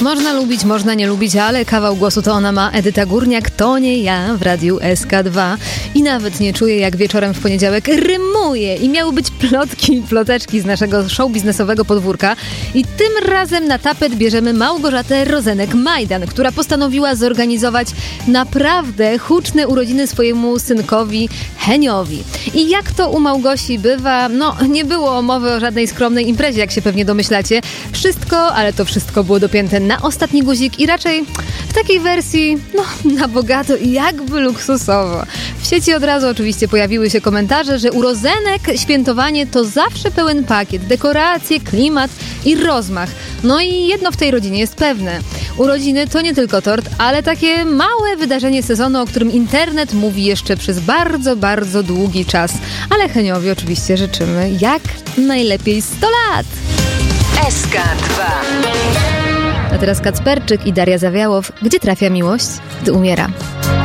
Można lubić, można nie lubić, ale kawał głosu to ona ma. Edyta Górniak, to nie ja w radiu SK2. I nawet nie czuję, jak wieczorem w poniedziałek rymuje. I miały być plotki i ploteczki z naszego show biznesowego podwórka. I tym razem na tapet bierzemy Małgorzatę Rozenek-Majdan, która postanowiła zorganizować naprawdę huczne urodziny swojemu synkowi Heniowi. I jak to u Małgosi bywa, nie było mowy o żadnej skromnej imprezie, jak się pewnie domyślacie. Wszystko, ale to wszystko było dopięte na ostatni guzik i raczej w takiej wersji, na bogato i jakby luksusowo. W sieci od razu oczywiście pojawiły się komentarze, że u Rozenek świętowanie to zawsze pełen pakiet, dekoracje, klimat i rozmach. No i jedno w tej rodzinie jest pewne. Urodziny to nie tylko tort, ale takie małe wydarzenie sezonu, o którym internet mówi jeszcze przez bardzo, bardzo długi czas. Ale Heniowi oczywiście życzymy jak najlepiej 100 lat! SK2. A teraz Kacperczyk i Daria Zawiałow. Gdzie trafia miłość, gdy umiera?